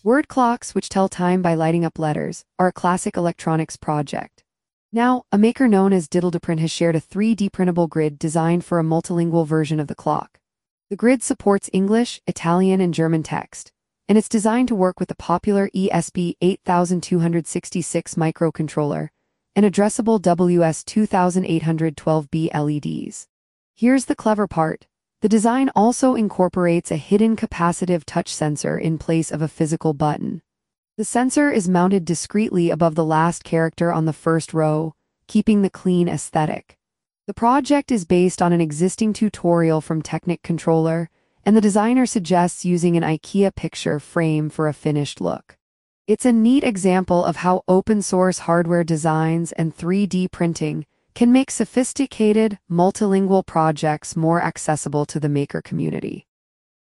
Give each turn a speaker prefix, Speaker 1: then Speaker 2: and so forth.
Speaker 1: Word clocks, which tell time by lighting up letters, are a classic electronics project. Now, a maker known as Diddle2Print has shared a 3D printable grid designed for a multilingual version of the clock. The grid supports English, Italian, and German text, and it's designed to work with the popular ESP8266 microcontroller and addressable WS2812B LEDs. Here's the clever part. The design also incorporates a hidden capacitive touch sensor in place of a physical button. The sensor is mounted discreetly above the last character on the first row, keeping the clean aesthetic. The project is based on an existing tutorial from Technic Controller, and the designer suggests using an IKEA picture frame for a finished look. It's a neat example of how open-source hardware designs and 3D printing can make sophisticated, multilingual projects more accessible to the maker community.